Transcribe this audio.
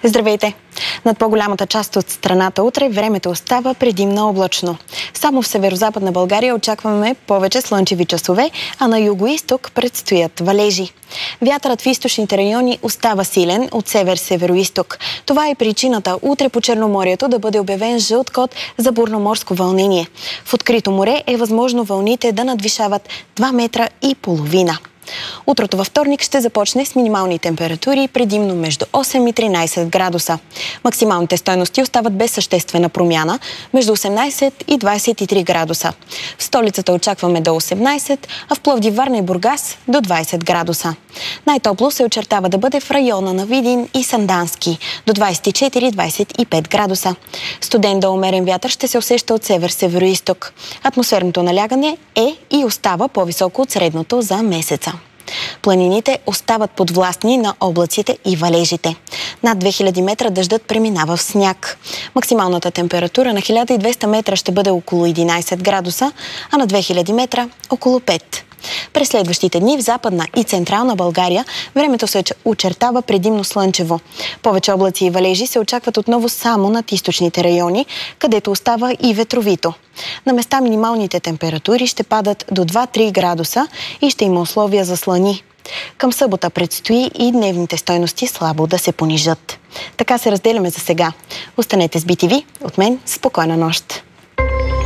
Здравейте! Над по-голямата част от страната утре времето остава предимно облачно. Само в северо-западна България очакваме повече слънчеви часове, а на юго-исток предстоят валежи. Вятърът в източните райони остава силен от север-северо-исток. Това е причината утре по Черноморието да бъде обявен жълт код за бурноморско вълнение. В открито море е възможно вълните да надвишават 2,5 метра. Утрото във вторник ще започне с минимални температури предимно между 8 и 13 градуса. Максималните стойности остават без съществена промяна между 18 и 23 градуса. В столицата очакваме до 18, а в Пловдив, Варна и Бургас до 20 градуса. Най-топло се очертава да бъде в района на Видин и Сандански до 24-25 градуса. Студен до умерен вятър ще се усеща от север-северо-исток. Атмосферното налягане е и остава по-високо от средното за месеца. Планините остават подвластни на облаците и валежите. Над 2000 метра дъждът преминава в сняг. Максималната температура на 1200 метра ще бъде около 11 градуса, а на 2000 метра около 5. През следващите дни в Западна и Централна България времето се очертава предимно слънчево. Повече облаци и валежи се очакват отново само над източните райони, където остава и ветровито. На места минималните температури ще падат до 2-3 градуса и ще има условия за слани. Към събота предстои и дневните стойности слабо да се понижат. Така се разделяме за сега. Останете с BTV. От мен спокойна нощ!